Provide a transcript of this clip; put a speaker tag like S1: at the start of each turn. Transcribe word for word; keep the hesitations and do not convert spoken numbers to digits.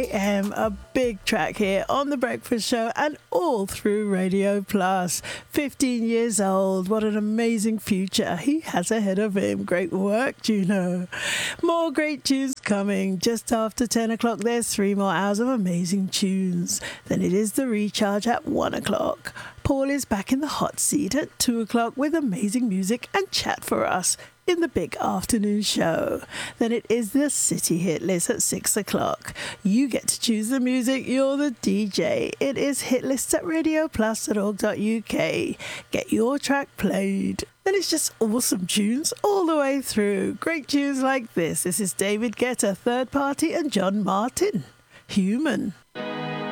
S1: a.m. A big track here on The Breakfast Show and all through Radio Plus. fifteen years old. What an amazing future he has ahead of him. Great work, Juno. More great tunes coming. Just after ten o'clock, there's three more hours of amazing tunes. Then it is The Recharge at one o'clock. Paul is back in the hot seat at two o'clock with amazing music and chat for us in the big afternoon show. Then it is the City Hit List at six o'clock. You get to choose the music, you're the D J. It is hit lists at radio plus dot org dot U K. Get your track played. Then it's just awesome tunes all the way through. Great tunes like this. This is David Guetta, Third Party, and John Martin. Human.